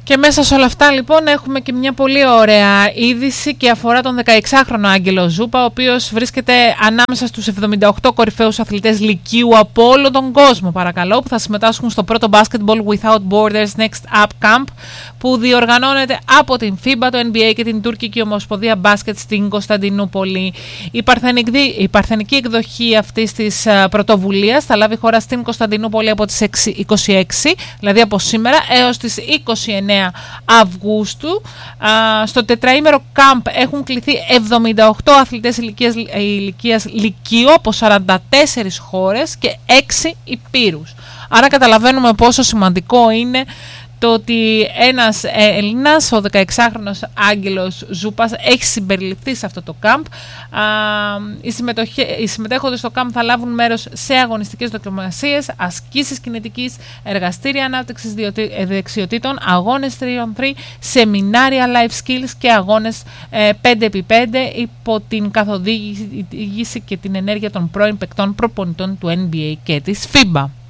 Και μέσα σε όλα αυτά λοιπόν έχουμε και μια πολύ ωραία είδηση και αφορά τον 16χρονο Άγγελο Ζούπα, ο οποίος βρίσκεται ανάμεσα στους 78 κορυφαίους αθλητές λυκείου από όλο τον κόσμο, παρακαλώ, που θα συμμετάσχουν στο πρώτο Basketball Without Borders Next Up Camp που διοργανώνεται από την FIBA, το NBA και την Τουρκική Ομοσπονδία Μπάσκετ στην Κωνσταντινούπολη. Η παρθενική εκδοχή αυτής της πρωτοβουλίας θα λάβει χώρα στην Κωνσταντινούπολη από τις 26, δηλαδή από σήμερα, έως τις 29 Αυγούστου. Στο τετραήμερο camp έχουν κληθεί 78 αθλητές ηλικίας λυκείου από 44 χώρες και 6 υπήρους. Άρα καταλαβαίνουμε πόσο σημαντικό είναι το ότι ένας Έλληνας, ο 16χρονος Άγγελος Ζούπας, έχει συμπεριληφθεί σε αυτό το camp. Οι συμμετέχοντες στο camp θα λάβουν μέρος σε αγωνιστικές δοκιμασίες, ασκήσεις κινητικής, εργαστήρια ανάπτυξης δεξιοτήτων, αγώνες 3on3, σεμινάρια life skills και αγώνες 5x5 υπό την καθοδήγηση και την ενέργεια των πρώην παικτών προπονητών του NBA και της FIBA.